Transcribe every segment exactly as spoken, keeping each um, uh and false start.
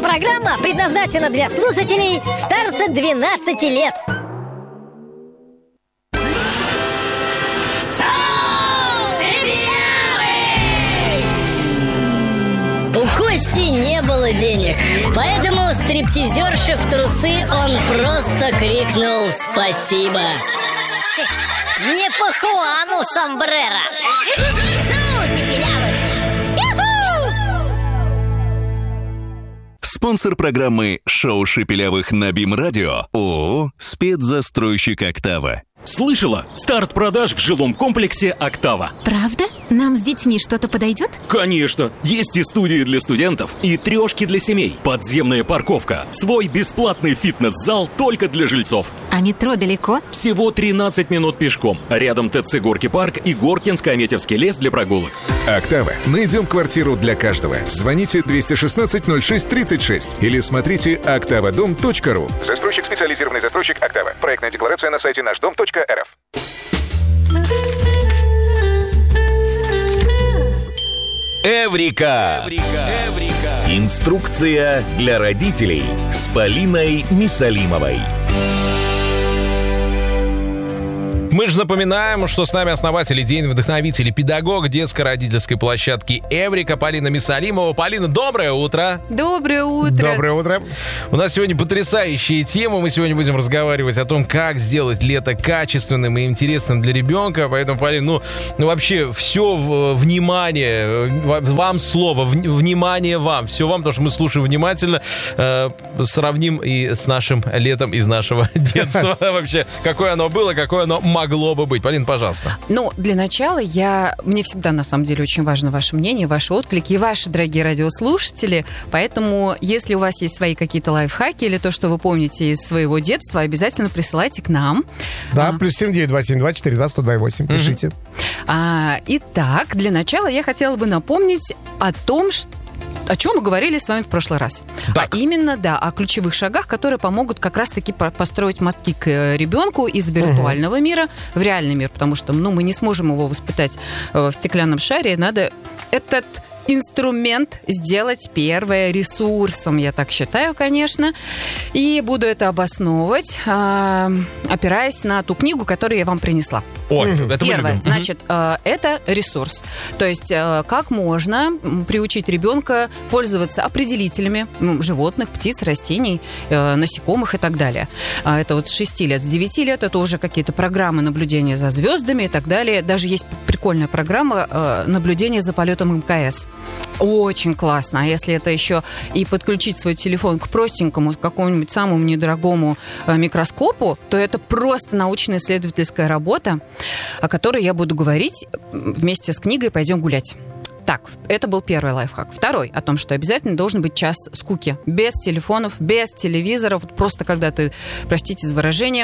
Программа предназначена для слушателей старше двенадцати лет. У Кости не было денег, поэтому стриптизерше в трусы он просто крикнул «Спасибо». Не по Хуану сомбреро. Спонсор программы «Шоу Шепелявых» на БИМ-радио ООО «Спецзастройщик Октава». Слышала? Старт продаж в жилом комплексе «Октава». Правда? Нам с детьми что-то подойдет? Конечно! Есть и студии для студентов, и трешки для семей, подземная парковка, свой бесплатный фитнес-зал только для жильцов. А метро далеко? Всего тринадцать минут пешком. Рядом ТЦ «Горки парк» и Горкинско-Аметьевский лес для прогулок. «Октава». Найдем квартиру для каждого. Звоните двести шестнадцать ноль шесть тридцать шесть или смотрите октавадом точка ру. Застройщик, специализированный застройщик «Октава». Проектная декларация на сайте наш дом точка эр эф. Эврика. Эврика. Инструкция для родителей с Полиной Мисалимовой. Мы же напоминаем, что с нами основатель, идейный вдохновитель и педагог детско-родительской площадки «Эврика» Полина Мисалимова. Полина, доброе утро! Доброе утро! Доброе утро! У нас сегодня потрясающая тема. Мы сегодня будем разговаривать о том, как сделать лето качественным и интересным для ребенка. Поэтому, Полина, ну, ну вообще все в, внимание, вам слово, в, внимание вам. Все вам, потому что мы слушаем внимательно. Э, сравним и с нашим летом из нашего детства. Вообще, какое оно было, какое оно могло бы быть. Полин, пожалуйста. Ну, для начала я... Мне всегда, на самом деле, очень важно ваше мнение, ваши отклики и ваши, дорогие радиослушатели. Поэтому, если у вас есть свои какие-то лайфхаки или то, что вы помните из своего детства, обязательно присылайте к нам. Да, а, плюс семь девять два семь два четыре два сто два восемь. Пишите. А, итак, для начала я хотела бы напомнить о том, что о чем мы говорили с вами в прошлый раз. Так. А именно, да, о ключевых шагах, которые помогут как раз-таки построить мостки к ребенку из виртуального угу. мира в реальный мир, потому что, ну, мы не сможем его воспитать в стеклянном шаре, надо этот инструмент сделать первое ресурсом, я так считаю, конечно. И буду это обосновывать, э, опираясь на ту книгу, которую я вам принесла. О, mm-hmm. это Первое, значит, э, это ресурс. То есть, э, как можно приучить ребенка пользоваться определителями ну, животных, птиц, растений, э, насекомых и так далее. А это вот с шести лет, с девяти лет это уже какие-то программы наблюдения за звездами и так далее. Даже есть прикольная программа э, наблюдения за полетом эм ка эс. Очень классно. А если это еще и подключить свой телефон к простенькому, к какому-нибудь самому недорогому микроскопу, то это просто научно-исследовательская работа, о которой я буду говорить вместе с книгой «Пойдем гулять». Так, это был первый лайфхак. Второй, о том, что обязательно должен быть час скуки. Без телефонов, без телевизоров. Просто когда ты, простите за выражение,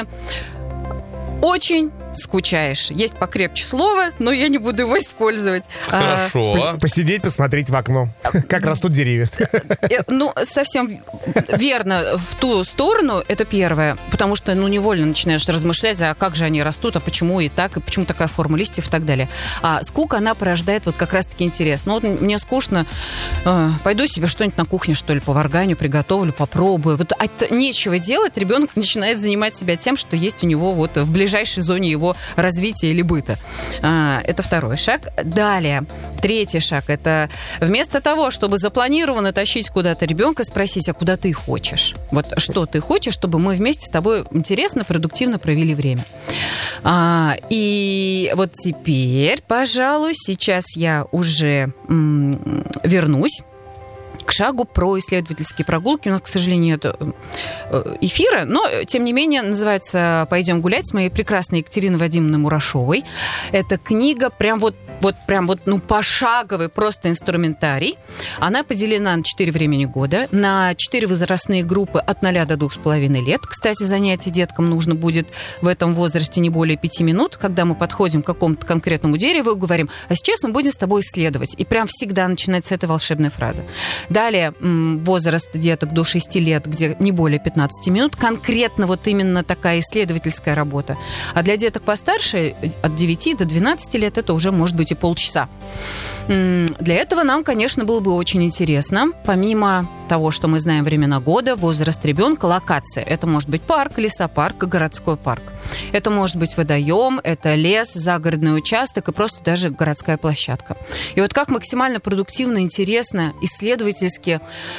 очень скучаешь. Есть покрепче слово, но я не буду его использовать. Хорошо. А, посидеть, посмотреть в окно, как растут деревья. Ну, совсем верно в ту сторону, это первое. Потому что, ну, невольно начинаешь размышлять, а как же они растут, а почему и так, и почему такая форма листьев и так далее. А скука, она порождает вот как раз-таки интерес. Ну, вот мне скучно, э, пойду себе что-нибудь на кухне, что ли, поварганю, приготовлю, попробую. Вот от нечего делать, ребенок начинает занимать себя тем, что есть у него вот в ближайшей зоне его развития или быта. А, это второй шаг. Далее, третий шаг. Это вместо того, чтобы запланированно тащить куда-то ребенка, спросить, а куда ты хочешь? Вот что ты хочешь, чтобы мы вместе с тобой интересно, продуктивно провели время. А, и вот теперь, пожалуй, сейчас я уже м- вернусь к шагу про исследовательские прогулки. У нас, к сожалению, нет эфира, но, тем не менее, называется «Пойдем гулять» с моей прекрасной Екатериной Вадимовной Мурашовой. Это книга прям вот вот прям вот, ну, пошаговый просто инструментарий. Она поделена на четыре времени года, на четыре возрастные группы от ноля до двух с половиной лет. Кстати, занятие деткам нужно будет в этом возрасте не более пяти минут, когда мы подходим к какому-то конкретному дереву и говорим, а сейчас мы будем с тобой исследовать. И прям всегда начинается с этой волшебной фразы. Далее возраст деток до шести лет, где не более пятнадцати минут, конкретно вот именно такая исследовательская работа. А для деток постарше, от девяти до двенадцати лет, это уже может быть и полчаса. Для этого нам, конечно, было бы очень интересно, помимо того, что мы знаем времена года, возраст ребенка, локация. Это может быть парк, лесопарк, городской парк. Это может быть водоем, это лес, загородный участок и просто даже городская площадка. И вот как максимально продуктивно, интересно, исследовательски,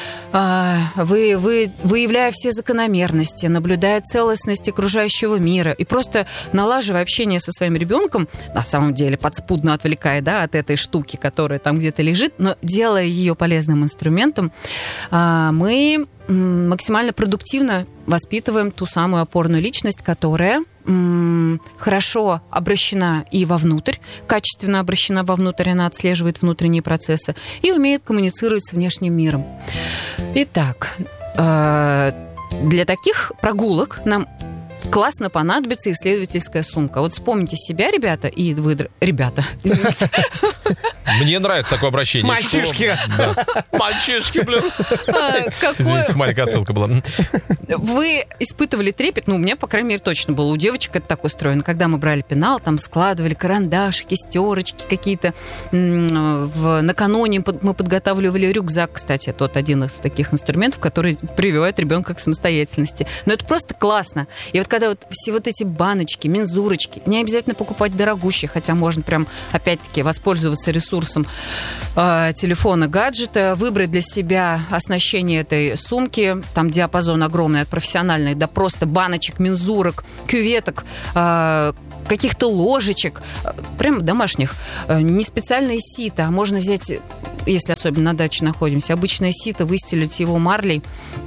э, вы, вы, выявляя все закономерности, наблюдая целостность окружающего мира и просто налаживая общение со своим ребенком, на самом деле подспудно отвлекая, да, от этой штуки, которая там где-то лежит, но делая ее полезным инструментом, э, мы максимально продуктивно воспитываем ту самую опорную личность, которая м- хорошо обращена и вовнутрь, качественно обращена вовнутрь, она отслеживает внутренние процессы и умеет коммуницировать с внешним миром. Итак, э- для таких прогулок нам классно понадобится исследовательская сумка. Вот вспомните себя, ребята, и вы... Ребята, извините. Мне нравится такое обращение. Мальчишки! Мальчишки, блин. Какое... Извините, маленькая отсылка была. Вы испытывали трепет, ну, у меня, по крайней мере, точно было. У девочек это так устроено. Когда мы брали пенал, там складывали карандашики, стерочки какие-то. В... Накануне мы подготавливали рюкзак, кстати, тот один из таких инструментов, который прививает ребенка к самостоятельности. Но это просто классно. И вот когда вот все вот эти баночки, мензурочки, не обязательно покупать дорогущие, хотя можно прям, опять-таки, воспользоваться ресурсом э, телефона, гаджета, выбрать для себя оснащение этой сумки. Там диапазон огромный, от профессиональной до просто баночек, мензурок, кюветок, э, каких-то ложечек, э, прям домашних. Э, не специальное сито, а можно взять, если особенно на даче находимся, обычное сито, выстелить его марлей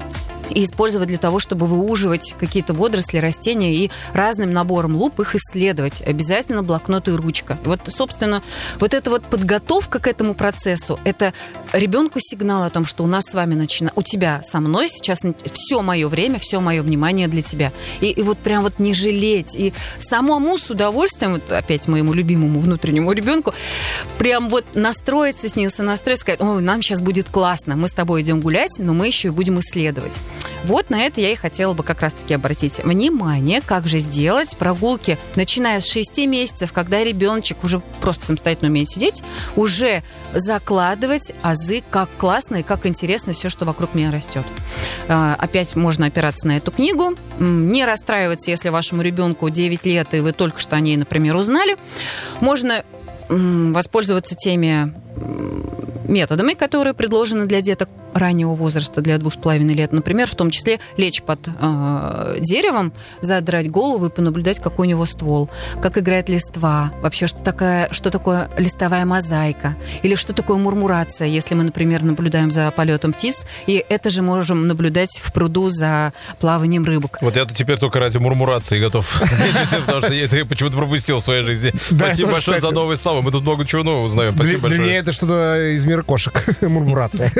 и использовать для того, чтобы выуживать какие-то водоросли, растения и разным набором луп их исследовать. Обязательно блокнот и ручка. И вот, собственно, вот эта вот подготовка к этому процессу, это ребенку сигнал о том, что у нас с вами начинает, у тебя со мной сейчас все мое время, все мое внимание для тебя. И, и вот прям вот не жалеть. И самому с удовольствием, вот опять моему любимому внутреннему ребенку, прям вот настроиться с ним, сонастроиться, сказать: ой, нам сейчас будет классно, мы с тобой идем гулять, но мы еще и будем исследовать. Вот на это я и хотела бы как раз-таки обратить внимание, как же сделать прогулки, начиная с шести месяцев, когда ребеночек уже просто самостоятельно умеет сидеть, уже закладывать азы, как классно и как интересно все, что вокруг меня растет. Опять можно опираться на эту книгу, не расстраиваться, если вашему ребенку девять лет, и вы только что о ней, например, узнали. Можно воспользоваться теми методами, которые предложены для деток раннего возраста, для двух с половиной лет. Например, в том числе лечь под э, деревом, задрать голову и понаблюдать, какой у него ствол, как играет листва, вообще, что, такое, что такое листовая мозаика, или что такое мурмурация, если мы, например, наблюдаем за полетом птиц, и это же можем наблюдать в пруду за плаванием рыбок. Вот я-то теперь только ради мурмурации готов. Потому что я это почему-то пропустил в своей жизни. Спасибо большое за новые слова. Мы тут много чего нового узнаем. Спасибо большое. Для меня это что-то из мира кошек. Мурмурация.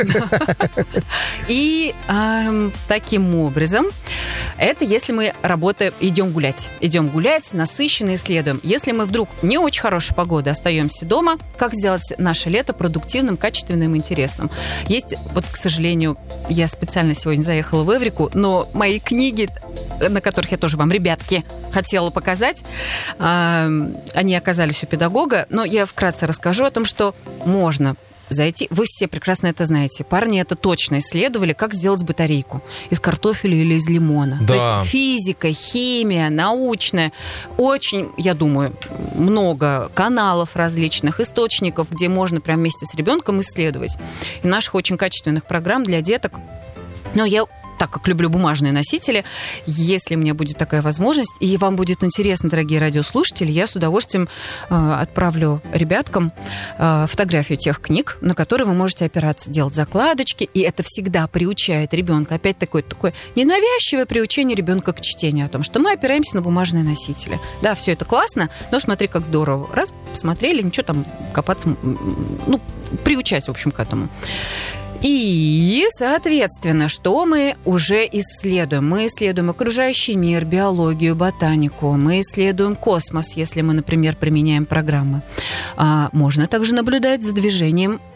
И э, таким образом, это если мы работаем, идем гулять. Идем гулять, насыщенно исследуем. Если мы вдруг не очень хорошей погоды остаемся дома, как сделать наше лето продуктивным, качественным и интересным? Есть, вот, к сожалению, я специально сегодня заехала в Эврику, но мои книги, на которых я тоже вам, ребятки, хотела показать, э, они оказались у педагога, но я вкратце расскажу о том, что можно зайти. Вы все прекрасно это знаете. Парни это точно исследовали, как сделать батарейку из картофеля или из лимона. Да. То есть физика, химия, научная. Очень, я думаю, много каналов различных, источников, где можно прям вместе с ребенком исследовать. И наших очень качественных программ для деток. Но я, так как люблю бумажные носители, если у меня будет такая возможность, и вам будет интересно, дорогие радиослушатели, я с удовольствием э, отправлю ребяткам э, фотографию тех книг, на которые вы можете опираться, делать закладочки, и это всегда приучает ребенка. Опять такое, такое ненавязчивое приучение ребенка к чтению, о том, что мы опираемся на бумажные носители. Да, все это классно, но смотри, как здорово. Раз, посмотрели, ничего там копаться, ну, приучать, в общем, к этому. И, соответственно, что мы уже исследуем? Мы исследуем окружающий мир, биологию, ботанику. Мы исследуем космос, если мы, например, применяем программы. А можно также наблюдать за движением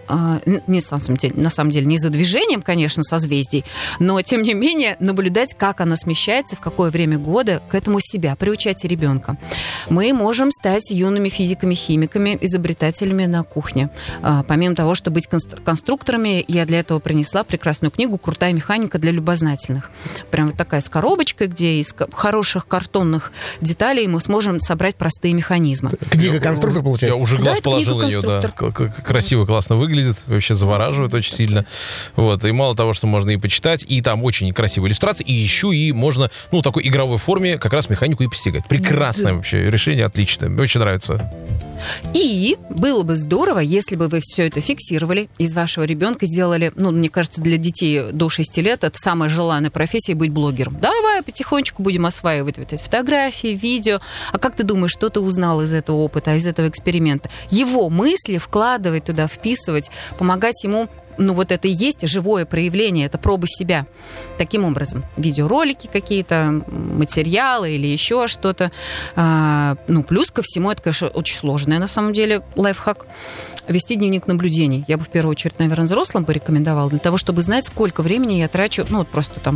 не, на самом деле, на самом деле не за движением, конечно, созвездий, но, тем не менее, наблюдать, как оно смещается, в какое время года, к этому себя приучать ребенка. Мы можем стать юными физиками, химиками, изобретателями на кухне. Помимо того, чтобы быть конструкторами, я для этого принесла прекрасную книгу «Крутая механика для любознательных». Прям вот такая с коробочкой, где из хороших картонных деталей мы сможем собрать простые механизмы. Книга-конструктор, получается? Я уже глаз да, положил на нее, да. Красиво, классно выглядит. Вообще завораживает очень сильно. Вот. И мало того, что можно и почитать, и там очень красивые иллюстрации, и еще и можно, ну, в такой игровой форме как раз механику и постигать. Прекрасное да. вообще решение, отличное. Мне очень нравится. И было бы здорово, если бы вы все это фиксировали, из вашего ребенка сделали, ну, мне кажется, для детей до шести лет это самая желанная профессия — быть блогером. Давай потихонечку будем осваивать вот эти фотографии, видео. А как ты думаешь, что ты узнал из этого опыта, из этого эксперимента? Его мысли вкладывать туда, вписывать, помогать ему. Ну, вот это и есть живое проявление, это проба себя. Таким образом, видеоролики какие-то, материалы или еще что-то. А, ну, плюс ко всему, это, конечно, очень сложное, на самом деле, лайфхак. Вести дневник наблюдений. Я бы в первую очередь, наверное, взрослым порекомендовала, для того, чтобы знать, сколько времени я трачу, ну, вот просто там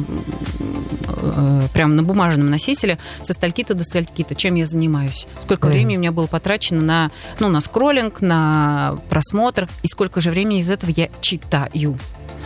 э, прямо на бумажном носителе, со стальки-то до стальки-то, чем я занимаюсь. Сколько mm. времени у меня было потрачено на, ну, на скроллинг, на просмотр, и сколько же времени из этого я читаю.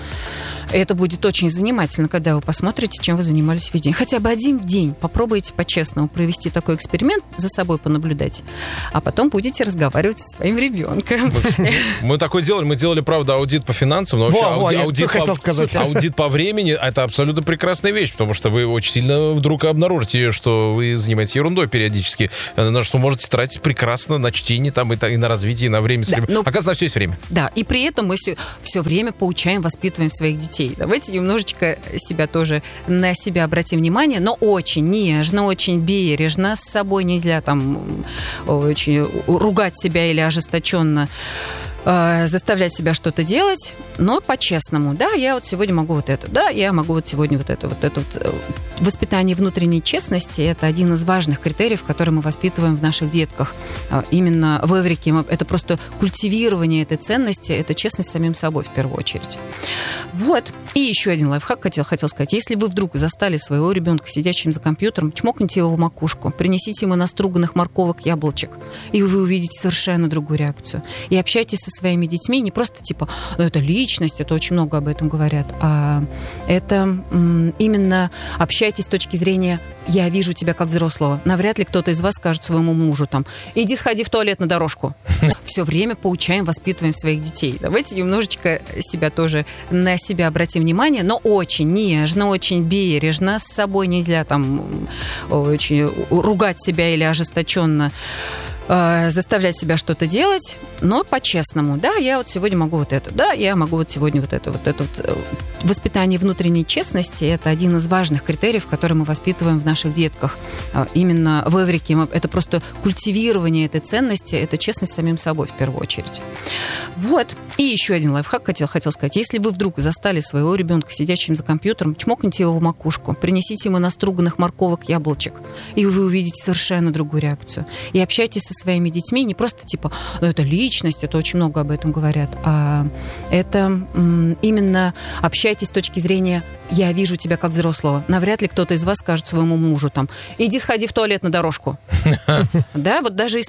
Это будет очень занимательно, когда вы посмотрите, чем вы занимались весь день. Хотя бы один день попробуйте по-честному провести такой эксперимент, за собой понаблюдать, а потом будете разговаривать со своим ребенком. Мы такое делали, мы делали, правда, аудит по финансам, но вообще Во, во, аудит, хотел по, сказать. аудит по времени — это абсолютно прекрасная вещь, потому что вы очень сильно вдруг обнаружите, что вы занимаетесь ерундой периодически, на что можете тратить прекрасно на чтение там, и, и на развитие, и на время. Да, ну, оказывается, на все есть время. Да, и при этом мы все, все время поучаем, воспитываем своих детей. Давайте немножечко себя тоже, на себя обратим внимание, но очень нежно, очень бережно. С собой нельзя там очень ругать себя или ожесточенно э, заставлять себя что-то делать, но по-честному. Да, я вот сегодня могу вот это, да, я могу вот сегодня вот это, вот это вот. Воспитание внутренней честности — это один из важных критериев, который мы воспитываем в наших детках. Именно в Эврике это просто культивирование этой ценности, это честность с самим собой в первую очередь. Вот. И еще один лайфхак хотел, хотел сказать. Если вы вдруг застали своего ребенка сидящим за компьютером, чмокните его в макушку, принесите ему наструганных морковок, яблочек, и вы увидите совершенно другую реакцию. И общайтесь со своими детьми не просто типа, ну, это личность, это очень много об этом говорят, а это м, именно общайтесь с точки зрения «я вижу тебя как взрослого». Навряд ли кто-то из вас скажет своему мужу там «иди сходи в туалет на дорожку». Все время поучаем, воспитываем своих детей. Давайте немножечко себя тоже, на себя обратим внимание, но очень нежно, очень бережно. С собой нельзя там очень ругать себя или ожесточенно заставлять себя что-то делать, но по-честному. Да, я вот сегодня могу вот это, да, я могу вот сегодня вот это, вот это вот. Воспитание внутренней честности — это один из важных критериев, который мы воспитываем в наших детках. Именно в Эврике это просто культивирование этой ценности, это честность с самим собой в первую очередь. Вот. И еще один лайфхак хотел, хотел сказать. Если вы вдруг застали своего ребенка сидящим за компьютером, чмокните его в макушку, принесите ему наструганных морковок, яблочек, и вы увидите совершенно другую реакцию. И общайтесь со своими детьми не просто типа, ну, это личность, это очень много об этом говорят, а это м, именно общайтесь с точки зрения «я вижу тебя как взрослого». Навряд ли кто-то из вас скажет своему мужу там «иди сходи в туалет на дорожку». Да, вот даже из